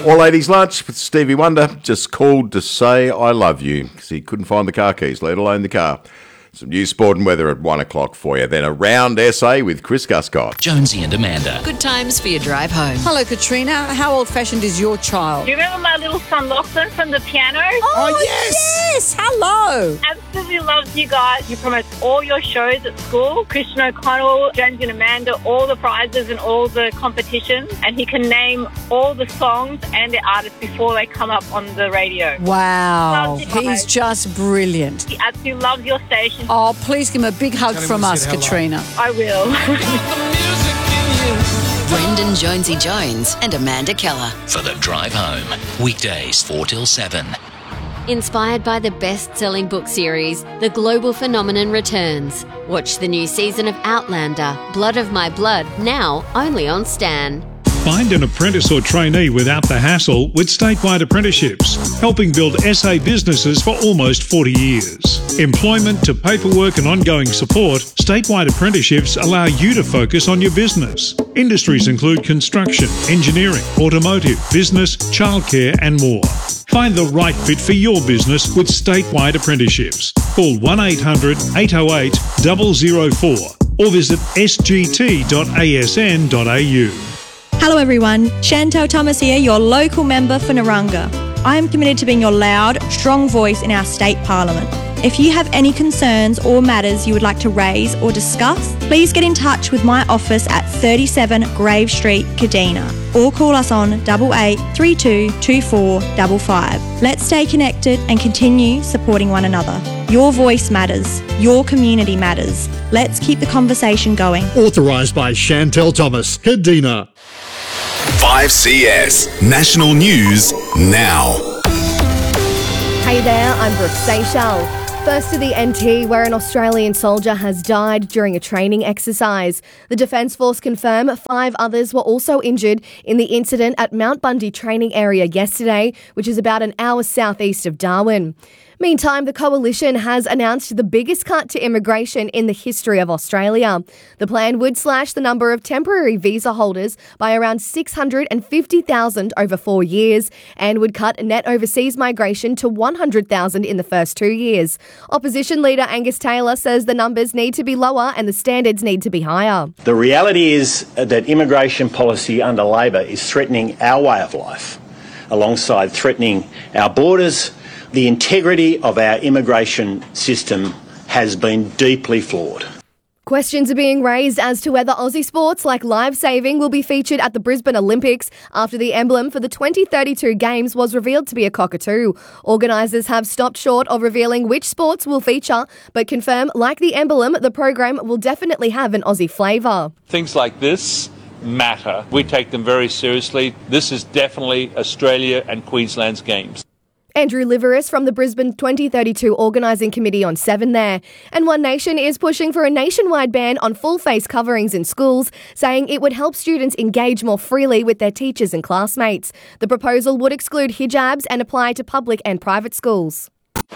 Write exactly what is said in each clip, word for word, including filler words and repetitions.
Or Ladies Lunch with Stevie Wonder just called to say I love you because he couldn't find the car keys, let alone the car. Some news, sport and weather at one o'clock for you. Then a round essay with Chris Guscott. Jonesy and Amanda. Good times for your drive home. Hello, Katrina. How old-fashioned is your child? Do you remember my little son Lachlan from the piano? Oh, oh yes! Yes! Hello! Absolutely loves you guys. He promotes all your shows at school. Christian O'Connell, Jonesy and Amanda, all the prizes and all the competitions. And he can name all the songs and the artists before they come up on the radio. Wow. He's just brilliant. He absolutely loves your station. Oh, please give him a big hug from us, Katrina. I will. Brendan Jonesy Jones and Amanda Keller. For the drive home. Weekdays four till seven. Inspired by the best-selling book series, The Global Phenomenon returns. Watch the new season of Outlander, Blood of My Blood, now only on Stan. Find an apprentice or trainee without the hassle with statewide apprenticeships, helping build S A businesses for almost forty years. Employment to paperwork and ongoing support, statewide apprenticeships allow you to focus on your business. Industries include construction, engineering, automotive, business, childcare and more. Find the right fit for your business with statewide apprenticeships. Call one eight hundred eight oh eight zero zero four or visit s g t dot a s n dot a u. Hello everyone, Chantel Thomas here, your local member for Narungga. I am committed to being your loud, strong voice in our state parliament. If you have any concerns or matters you would like to raise or discuss, please get in touch with my office at thirty-seven Grave Street, Kadina, or call us on eight eight three two two four five five. Let's stay connected and continue supporting one another. Your voice matters. Your community matters. Let's keep the conversation going. Authorised by Chantel Thomas, Kadina. five C S National News now. Hey there, I'm Brooke Seychelles. First to the N T, where an Australian soldier has died during a training exercise. The Defence Force confirm five others were also injured in the incident at Mount Bundy training area yesterday, which is about an hour southeast of Darwin. Meantime, the Coalition has announced the biggest cut to immigration in the history of Australia. The plan would slash the number of temporary visa holders by around six hundred fifty thousand over four years and would cut net overseas migration to one hundred thousand in the first two years. Opposition leader Angus Taylor says the numbers need to be lower and the standards need to be higher. The reality is that immigration policy under Labor is threatening our way of life, alongside threatening our borders. The integrity of our immigration system has been deeply flawed. Questions are being raised as to whether Aussie sports like live saving will be featured at the Brisbane Olympics after the emblem for the twenty thirty-two Games was revealed to be a cockatoo. Organisers have stopped short of revealing which sports will feature, but confirm, like the emblem, the program will definitely have an Aussie flavour. Things like this matter. We take them very seriously. This is definitely Australia and Queensland's Games. Andrew Liveris from the Brisbane twenty thirty-two Organising Committee on Seven there. And One Nation is pushing for a nationwide ban on full face coverings in schools, saying it would help students engage more freely with their teachers and classmates. The proposal would exclude hijabs and apply to public and private schools.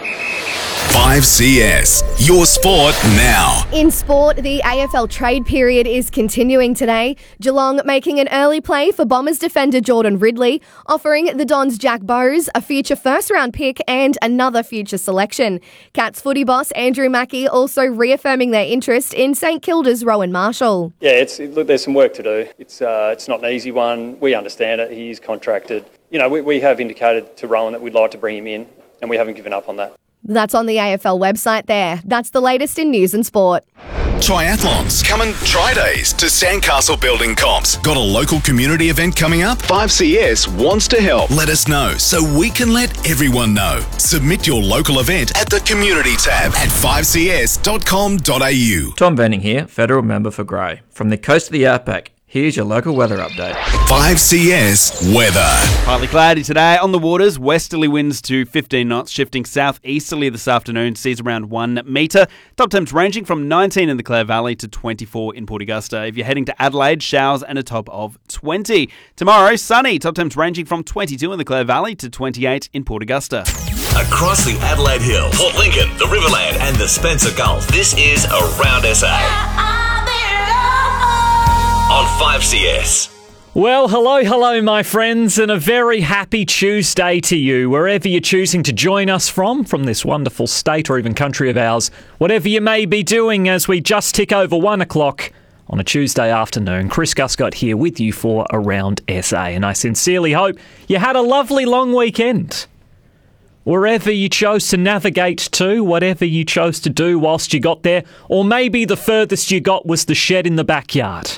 five C S, your sport now. In sport, the A F L trade period is continuing today. Geelong making an early play for Bombers defender Jordan Ridley, offering the Dons Jack Bowes a future first-round pick and another future selection. Cats footy boss Andrew Mackie also reaffirming their interest in St Kilda's Rowan Marshall. Yeah, it's look, there's some work to do. It's uh, it's not an easy one. We understand it. He is contracted. You know, we, we have indicated to Rowan that we'd like to bring him in, and we haven't given up on that. That's on the A F L website there. That's the latest in news and sport. Triathlons. Coming Tri Days to Sandcastle Building Comps. Got a local community event coming up? five C S wants to help. Let us know so we can let everyone know. Submit your local event at the community tab at five c s dot com dot a u. Tom Venning here, Federal Member for Grey. From the coast of the Outback, here's your local weather update. five C S weather. Partly cloudy today on the waters. Westerly winds to fifteen knots, shifting southeasterly this afternoon. Seas around one metre. Top temps ranging from nineteen in the Clare Valley to twenty-four in Port Augusta. If you're heading to Adelaide, showers and a top of twenty. Tomorrow, sunny. Top temps ranging from twenty-two in the Clare Valley to twenty-eight in Port Augusta. Across the Adelaide Hills, Port Lincoln, the Riverland and the Spencer Gulf. This is Around S A. On five C S. Well, hello, hello, my friends, and a very happy Tuesday to you, wherever you're choosing to join us from, from this wonderful state or even country of ours, whatever you may be doing as we just tick over one o'clock on a Tuesday afternoon. Chris Guscott here with you for Around S A, and I sincerely hope you had a lovely long weekend. Wherever you chose to navigate to, whatever you chose to do whilst you got there, or maybe the furthest you got was the shed in the backyard.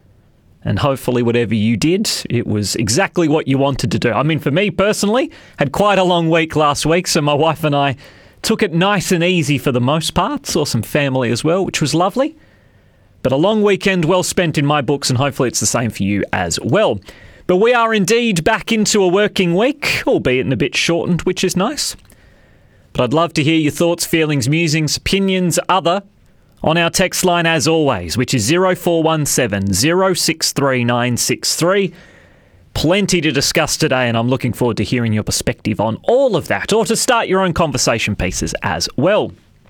And hopefully whatever you did, it was exactly what you wanted to do. I mean, for me personally, had quite a long week last week, so my wife and I took it nice and easy for the most part. Saw some family as well, which was lovely. But a long weekend well spent in my books, and hopefully it's the same for you as well. But we are indeed back into a working week, albeit in a bit shortened, which is nice. But I'd love to hear your thoughts, feelings, musings, opinions, other, on our text line as always, which is zero four one seven, zero six three nine six three. Plenty to discuss today, and I'm looking forward to hearing your perspective on all of that, or to start your own conversation pieces as well.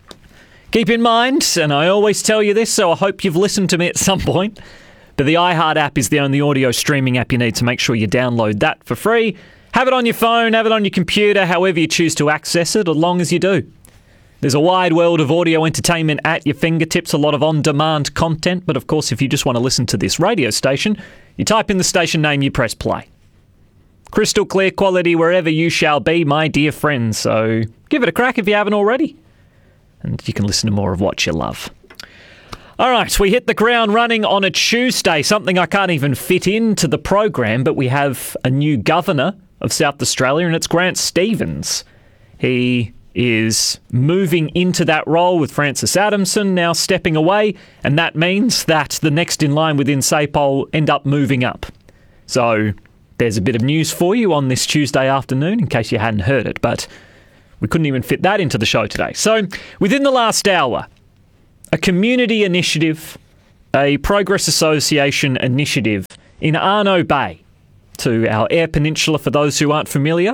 Keep in mind, and I always tell you this, so I hope you've listened to me at some point, but the iHeart app is the only audio streaming app you need, to make sure you download that for free. Have it on your phone, have it on your computer, however you choose to access it, as long as you do. There's a wide world of audio entertainment at your fingertips, a lot of on-demand content, but of course if you just want to listen to this radio station, you type in the station name, you press play. Crystal clear quality wherever you shall be, my dear friends, so give it a crack if you haven't already. And you can listen to more of what you love. All right, we hit the ground running on a Tuesday, something I can't even fit into the program, but we have a new governor of South Australia, and it's Grant Stevens. He is moving into that role with Francis Adamson now stepping away, and that means that the next in line within S A P O will end up moving up. So there's a bit of news for you on this Tuesday afternoon, in case you hadn't heard it, but we couldn't even fit that into the show today. So within the last hour, a community initiative, a Progress Association initiative in Arno Bay, to our Eyre Peninsula for those who aren't familiar.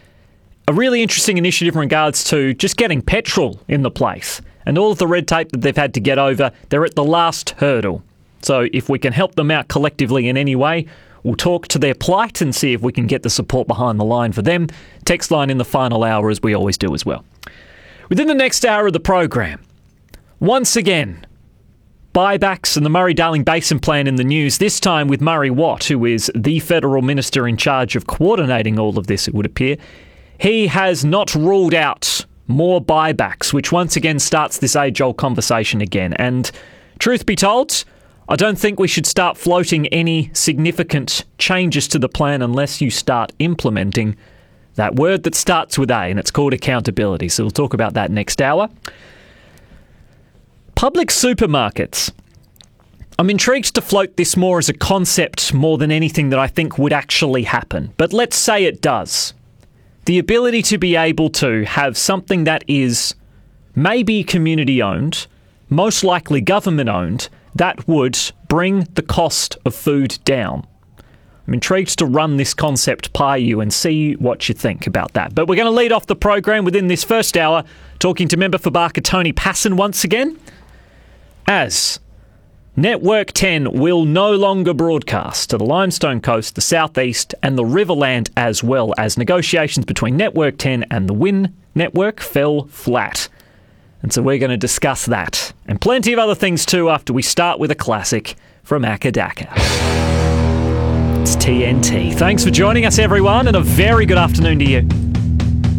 A really interesting initiative in regards to just getting petrol in the place. And all of the red tape that they've had to get over, they're at the last hurdle. So if we can help them out collectively in any way, we'll talk to their plight and see if we can get the support behind the line for them. Text line in the final hour, as we always do as well. Within the next hour of the program, once again, buybacks and the Murray-Darling Basin Plan in the news, this time with Murray Watt, who is the federal minister in charge of coordinating all of this, it would appear. He has not ruled out more buybacks, which once again starts this age-old conversation again. And truth be told, I don't think we should start floating any significant changes to the plan unless you start implementing that word that starts with A, and it's called accountability. So we'll talk about that next hour. Public supermarkets. I'm intrigued to float this more as a concept more than anything that I think would actually happen. But let's say it does. The ability to be able to have something that is maybe community-owned, most likely government-owned, that would bring the cost of food down. I'm intrigued to run this concept by you and see what you think about that. But we're going to lead off the program within this first hour, talking to member for Barker Tony Passon once again, as Network ten will no longer broadcast to the Limestone Coast, the South East and the Riverland, as well as negotiations between Network ten and the Win Network fell flat. And so we're going to discuss that and plenty of other things too after we start with a classic from Akadaka. It's T N T. Thanks for joining us, everyone, and a very good afternoon to you.